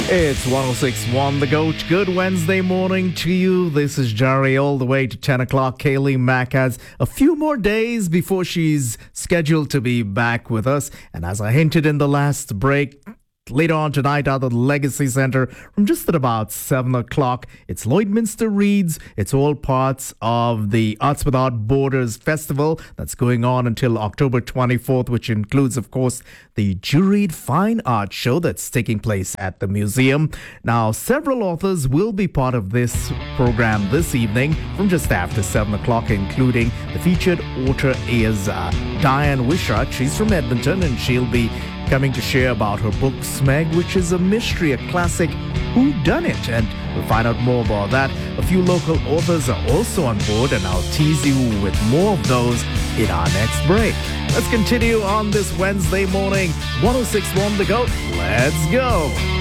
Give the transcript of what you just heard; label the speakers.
Speaker 1: It's 106.1 The Goat. Good Wednesday morning to you. This is Jerry all the way to 10 o'clock. Kaylee Mack has a few more days before she's scheduled to be back with us. And as I hinted in the last break, later on tonight out at the Legacy Centre from just at about 7 o'clock, it's Lloydminster Reads. It's all parts of the Arts Without Borders Festival that's going on until October 24th, which includes, of course, the Juried Fine Art Show that's taking place at the museum. Now, several authors will be part of this program this evening from just after 7 o'clock, including the featured author is Diane Wishart. She's from Edmonton, and she'll be coming to share about her book Smeg, which is a mystery, a classic whodunit, and we'll find out more about that. A few local authors are also on board, and I'll tease you with more of those in our next break. Let's continue on this Wednesday morning. 106.1 The Goat. Let's go.